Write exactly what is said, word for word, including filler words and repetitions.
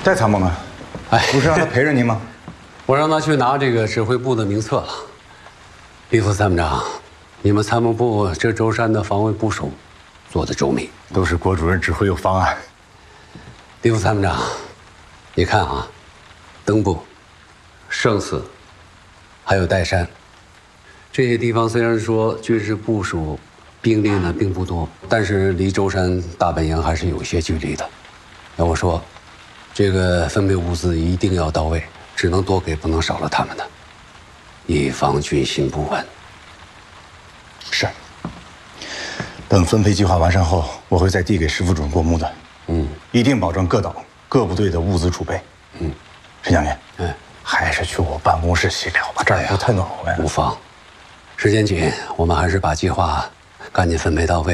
戴参谋呢？哎，不是让他陪着您吗？ 我让他去拿这个指挥部的名册了。李副参谋长，你们参谋部这舟山的防卫部署做得周密， 都是郭主任指挥有方案。 李副参谋长，你看啊，登部、胜寺，还有岱山，这些地方虽然说军事部署兵力呢并不多，但是离舟山大本营还是有些距离的。要我说，这个分配物资一定要到位，只能多给，不能少了他们的，以防军心不稳。 是。等分配计划完善后，我会再递给师副主任过目的。嗯，一定保证各岛各部队的物资储备。嗯，陈将军，嗯，还是去我办公室细聊吧，这儿不太暖和呀。 无妨，时间紧，我们还是把计划赶紧分配到位。